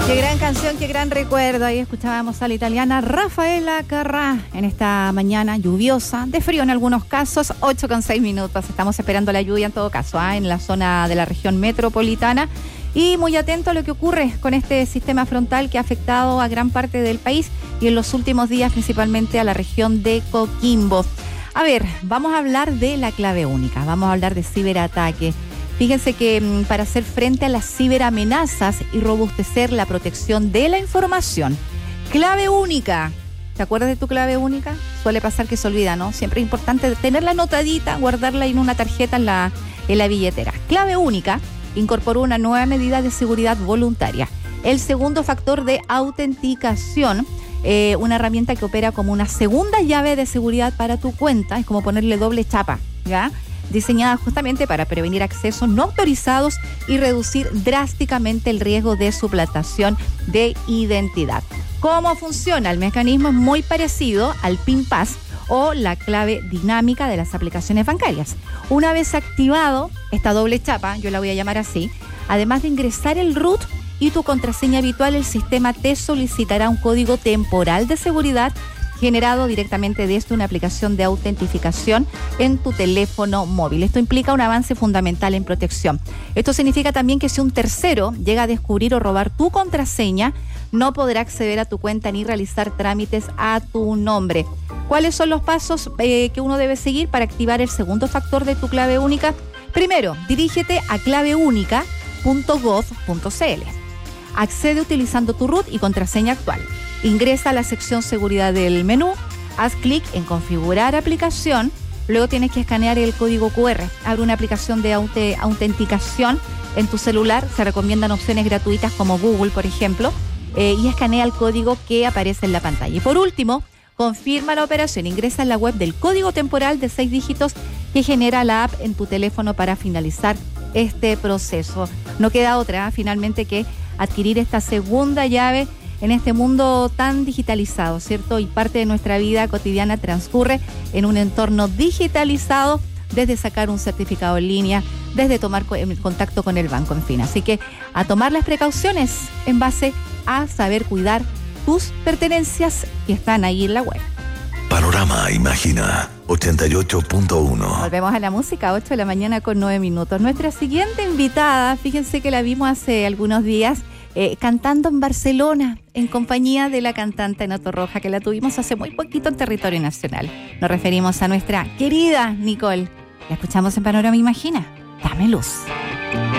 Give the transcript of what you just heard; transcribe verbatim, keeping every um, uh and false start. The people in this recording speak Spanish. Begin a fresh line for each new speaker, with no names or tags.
Qué gran canción, qué gran recuerdo. Ahí escuchábamos a la italiana Rafaela Carrà en esta mañana lluviosa, de frío en algunos casos, ocho con seis minutos. Estamos esperando la lluvia en todo caso, ¿eh? en la zona de la región metropolitana. Y muy atento a lo que ocurre con este sistema frontal que ha afectado a gran parte del país y en los últimos días principalmente a la región de Coquimbo. A ver, vamos a hablar de la clave única, vamos a hablar de ciberataques. Fíjense que mm, para hacer frente a las ciberamenazas y robustecer la protección de la información, clave única. ¿Te acuerdas de tu clave única? Suele pasar que se olvida, ¿no? Siempre es importante tenerla anotadita, guardarla en una tarjeta en la, en la billetera. Clave única incorporó una nueva medida de seguridad voluntaria. El segundo factor de autenticación, eh, una herramienta que opera como una segunda llave de seguridad para tu cuenta, es como ponerle doble chapa, ¿ya? Diseñada justamente para prevenir accesos no autorizados y reducir drásticamente el riesgo de suplantación de identidad. ¿Cómo funciona? El mecanismo es muy parecido al PIN Pass o la clave dinámica de las aplicaciones bancarias. Una vez activado esta doble chapa, yo la voy a llamar así, además de ingresar el root y tu contraseña habitual, el sistema te solicitará un código temporal de seguridad generado directamente desde una aplicación de autentificación en tu teléfono móvil. Esto implica un avance fundamental en protección. Esto significa también que si un tercero llega a descubrir o robar tu contraseña, no podrá acceder a tu cuenta ni realizar trámites a tu nombre. ¿Cuáles son los pasos eh, que uno debe seguir para activar el segundo factor de tu clave única? Primero, dirígete a clave única punto gov punto c l. Accede utilizando tu root y contraseña actual. Ingresa a la sección seguridad del menú, haz clic en configurar aplicación, luego tienes que escanear el código cu erre. Abre una aplicación de aute- autenticación en tu celular, se recomiendan opciones gratuitas como Google, por ejemplo, eh, y escanea el código que aparece en la pantalla. Y por último, confirma la operación, ingresa en la web del código temporal de seis dígitos que genera la app en tu teléfono para finalizar este proceso. No queda otra, ¿eh? finalmente, que adquirir esta segunda llave en este mundo tan digitalizado, ¿cierto? Y parte de nuestra vida cotidiana transcurre en un entorno digitalizado, desde sacar un certificado en línea, desde tomar contacto con el banco, en fin. Así que a tomar las precauciones en base a saber cuidar tus pertenencias que están ahí en la web.
Panorama Imagina ochenta y ocho punto uno.
Volvemos a la música, ocho de la mañana con nueve minutos. Nuestra siguiente invitada, fíjense que la vimos hace algunos días, Eh, cantando en Barcelona, en compañía de la cantante Noto Roja, que la tuvimos hace muy poquito en territorio nacional. Nos referimos a nuestra querida Nicole. La escuchamos en Panorama Imagina. Dame luz.